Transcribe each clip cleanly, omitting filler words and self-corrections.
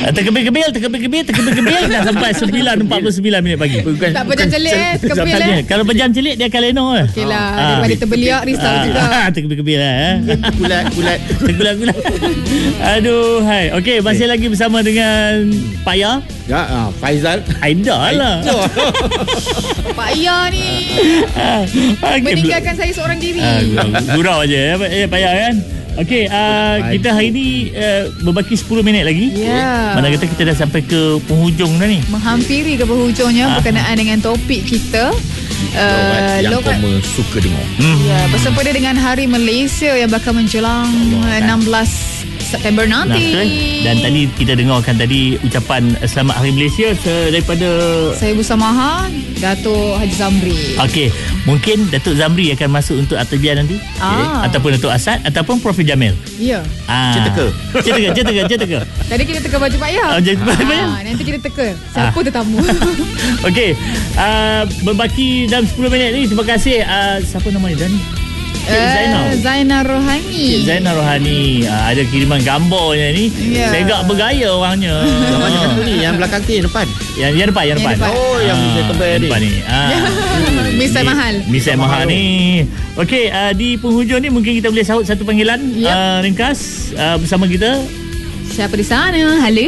Terkebil-kebil dah sampai 9:49 minit pagi. Tak pejam celik terkebil. Kalau pejam celik dia akan lenong lah. Okeylah, daripada terbeliak risau juga. Terkebil-kebil lah. Kulat-kulat. Tergulat-gulat. Aduh, hai. Okey, masih lagi bersama dengan Pak Ya. Ya, Faizal. Aida lah. Pak Ya ni meninggalkan saya seorang diri. Gurau je Pak Ya kan. Okey, kita hari ni berbaki 10 minit lagi. Ya. Mana kata kita dah sampai ke penghujung dah ni. Menghampiri ke penghujungnya berkenaan dengan topik kita. Yang kamu suka dengar. Ya, bersempena dengan Hari Malaysia yang bakal menjelang 16 September nanti. Dan tadi kita dengarkan tadi ucapan selamat Hari Malaysia daripada Saya Busamaha, Datuk Haji Zamri. Okey, mungkin Datuk Zamri akan masuk untuk Atibia nanti. Ataupun Datuk Asad ataupun Prof Jamil. Ya. Ceteka. Tadi kita teka baju Pak Ya. Nanti kita teka siapa tetamu. Okey, berbaki dalam 10 minit ni. Terima kasih. Siapa nama dia ni? Zainal Rohani. Cik Zainal Rohani. Ada kiriman gambarnya ni. Saya agak bergaya orangnya. Yang mana satu ni? Yang belakang ke depan? Yang depan. Oh, yang Misai tebal ni. Depan ni. Misai mahal. Misai mahal ni. Okey, di penghujung ni mungkin kita boleh sahut satu panggilan ringkas bersama kita. Siapa di sana? Halo.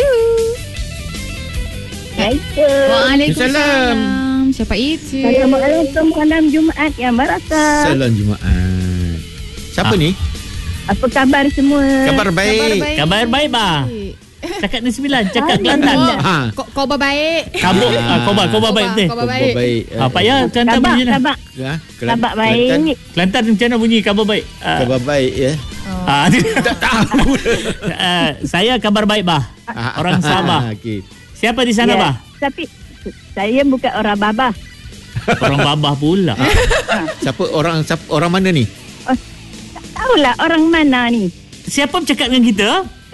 Waalaikumsalam. Siapa itu? Assalamualaikum, malam Jumaat yang barakah. Salam Jumaat. Siapa ni? Apa khabar semua? Kabar baik. Kabar baik, bah. Cakap ni 9, cakap Kelantan. Khabar baik. Khabar baik betul. Khabar baik. Apa ya Kelantan bunyi ni? Khabar baik. Kelantan macam mana bunyi khabar baik? Khabar baik ya. Tak tahu. Saya kabar baik, bah. Orang Sabah. Okey. Siapa di sana, bah? Tapi saya bukan orang Babah. Orang Babah pula. Siapa orang mana ni? Tak tahulah orang mana ni. Siapa bercakap dengan kita?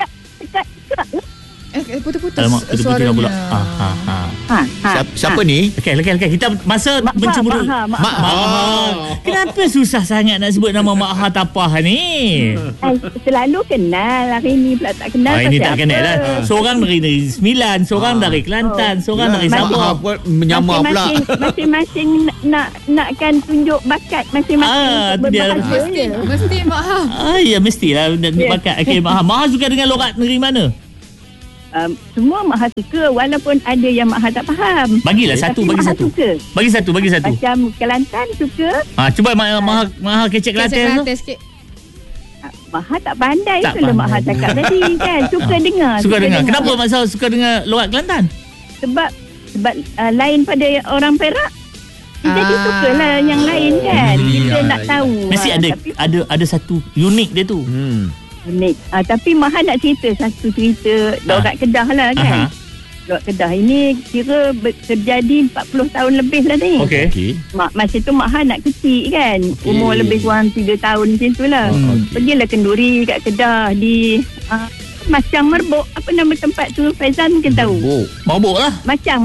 Putus-putus suaranya. Siapa ni? Okey. Kita masa mencemburu. Mak Ha. Kenapa susah sangat nak sebut nama Mak Ha Tapah ni? Selalu kenal. Hari ni pula tak kenal. Ini tak kenal lah. Seorang dari Negeri Sembilan, seorang dari Kelantan, seorang dari Sabah. Menyamar pula. Masing-masing nakkan tunjuk bakat masing-masing. Mesti Mak Ha. Ya, mestilah bakat. Okey, Mak Ha suka dengan logat negeri mana? Semua Mak Ha suka, walaupun ada yang Mak Ha tak faham. Bagilah satu, bagi satu. Bagi satu. Macam Kelantan suka. Cuba Mak Ha kecek Kelantan tu. Sikit. Mak Ha tak pandai itulah Mak Ha cakap tadi kan. Suka dengar. Kenapa Mak Ha suka dengar logat Kelantan? Sebab lain pada orang Perak. Jadi sukalah yang lain kan. Kita nak tahu. Mesti ada satu unik dia tu. Unik. Tapi Mak Ha nak cerita satu cerita logat Kedah lah kan. Logat Kedah ini kira terjadi 40 tahun lebih lah ni. Okey. Masa tu Mak Ha nak kecil kan. Umur lebih kurang 3 tahun macam tu lah. Pergilah kenduri kat Kedah di Macang Merbuk. Apa nama tempat tu? Faizal mungkin tahu. Merbuk lah. Macang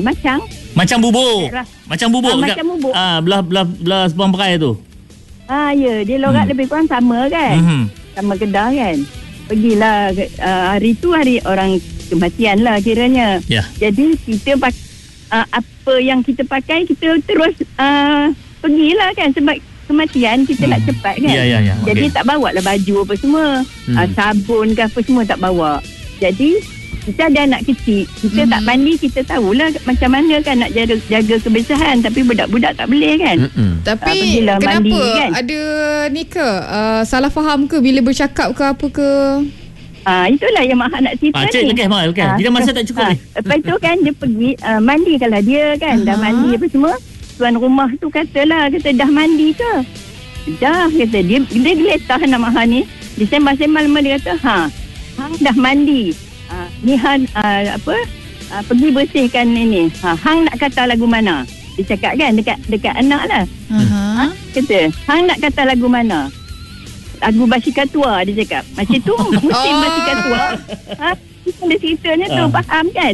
bubuk. Macam bubuk macam bubuk. Belah Sebang Perai tu. Ya, dia logat lebih kurang sama kan. Sama Kedah kan. Pergilah hari tu hari orang kematian lah kiranya. Jadi kita apa yang kita pakai kita terus pergilah kan sebab kematian kita nak cepat kan. Jadi tak bawa lah baju apa semua. Sabun ke apa semua tak bawa. Jadi kita ada anak kecil, kita tak mandi, kita tahulah macam mana kan nak jaga kebersihan, tapi budak-budak tak boleh kan. Tapi kenapa mandi, kan? Ada ni ke salah faham ke bila bercakap ke apa ke? Itulah yang Mak Ha nak cerita ni. Lekas. Kita masa tak cukup ni. Lepas tu kan dia pergi mandi kalau dia kan dah mandi apa semua. Tuan rumah tu kata dah mandi ke? Dah kata dia geletah nak Mak Ha ni. Dia sembang-sembang lama dia kata hang dah mandi. Ni Han pergi bersihkan ini. Hang nak kata lagu mana? Dia cakap kan dekat anak lah. Kata hang nak kata lagu mana? Lagu Basikal Tua dia cakap. Macam tu musim Basikal Tua. Ada ceritanya tu faham kan?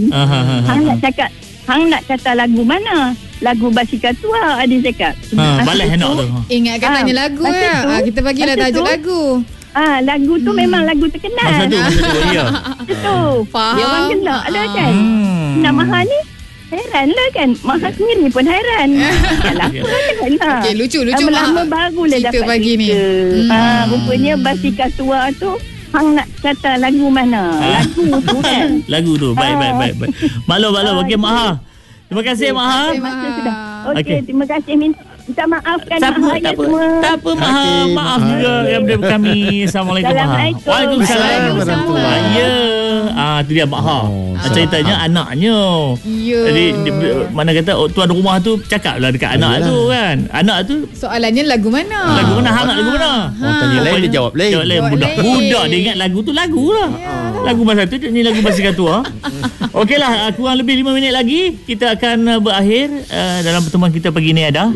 Hang nak kata lagu mana? Lagu Basikal Tua dia cakap. Balas anak tu. Ingatkan tanya lagu ya. Kita bagilah tajuk lagu. lagu tu memang lagu terkenal. Masa tu ya. Itu. Faham. Dia orang gelak lah kan. Nak Maha ni heran lah kan. Maha sendiri pun heran. Alah, apa kan lah. Okey, lucu Lama-lama baru lah cerita dapat pagi ni. Rupanya basikal tua tu hang nak kata lagu mana. Lagu tu kan. Lagu tu. Baik. Maklum. Okey, Maha. Terima kasih, Maha. Okey, terima kasih. Minta maafkan Tak Maha ya semua. apa, Maha. Maaf juga daripada kami. Assalamualaikum, Maha. Assalamualaikum. Waalaikumsalam. Ya. Tu dia Maha. Ceritanya anaknya. Ya. Jadi mana kata tuan rumah tu cakap lah dekat anak tu kan. Anak tu Soalannya lagu mana? lagu mana? Hang nak lagu mana? Orang tanya lain, dia jawab lain. Budak dia ingat lagu tu lagu lah. Lagu masa tu ni lagu basikal tua. Okeylah, kurang lebih 5 minit lagi kita akan berakhir dalam pertemuan kita pagi ni ada.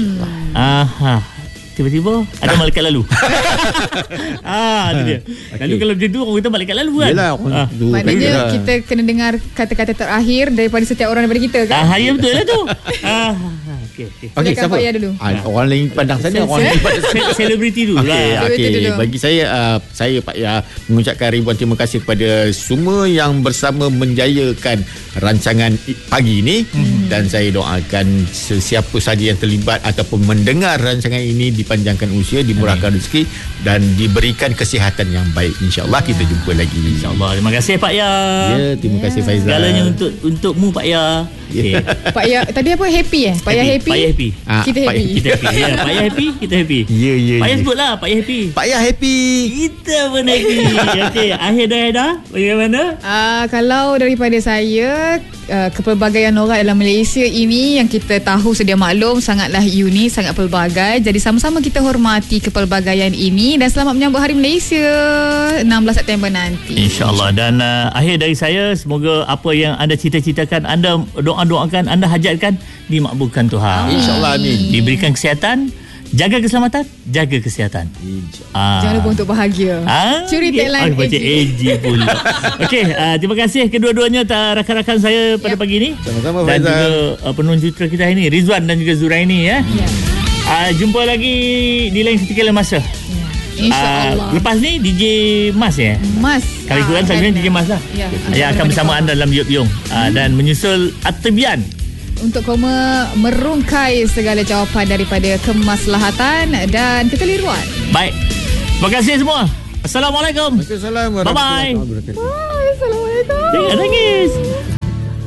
Tiba-tiba ada malaikat lalu. Itu dia. Lalu kalau macam tu orang kata malaikat lalu kan. Yelah, Maknanya kita kena dengar kata-kata terakhir daripada setiap orang daripada kita kan. Ya betul lah tu. Okey. Okey, Silakan siapa? Pak Yah dulu. Orang lain pandang sana, orang lain pandang sana. Selebriti dulu lah. Okey. Okey, dulu. bagi saya Pak Yah mengucapkan ribuan terima kasih kepada semua yang bersama menjayakan rancangan pagi ini dan saya doakan sesiapa saja yang terlibat ataupun mendengar rancangan ini dipanjangkan usia, dimurahkan rezeki dan diberikan kesihatan yang baik. InsyaAllah kita jumpa lagi. InsyaAllah. Terima kasih Pak Yah. Ya, terima kasih Faizal. Segalanya untukmu Pak Yah. Okay. Pak Yah tadi apa happy Pak Pak Yah Yah happy. happy. Kita Pak happy. Kita happy. Ya, Pak Yah happy, kita happy. Ya. Pak Yah sebutlah Pak Yah happy. Pak Yah happy. Kita pun happy. Okey, akhir dah bagaimana? Kalau daripada saya, kepelbagaian orang dalam Malaysia ini yang kita tahu sedia maklum sangatlah unik, sangat pelbagai. Jadi sama-sama kita hormati kepelbagaian ini dan selamat menyambut Hari Malaysia 16 September nanti. InsyaAllah. Dan akhir dari saya, semoga apa yang anda cita-citakan, anda doa-doakan, anda hajatkan dimakbulkan Tuhan. InsyaAllah, amin. Diberikan kesihatan, jaga keselamatan, jaga kesihatan. Jangan lupa untuk bahagia. Curi tagline baca AG pula. Okey, terima kasih kedua-duanya rakan-rakan saya pada pagi ini. Sama-sama, dan Faizal. juga penonton jutra kita hari ini, Rizwan dan juga Zuraini ya. Jumpa lagi di lain ketika lain masa. InsyaAllah. Lepas ni DJ Mas ya. Mas. Kali kurang saya DJ Mas lah. Yang akan bersama anda dalam Yop Yung dan menyusul At-Tibyan untuk koma merungkai segala jawapan daripada kemaslahatan dan kekeliruan. Baik. Terima kasih semua. Assalamualaikum. Assalamualaikum. Bye-bye. Warahmatullahi wabarakatuh. Assalamualaikum. Jangan nangis.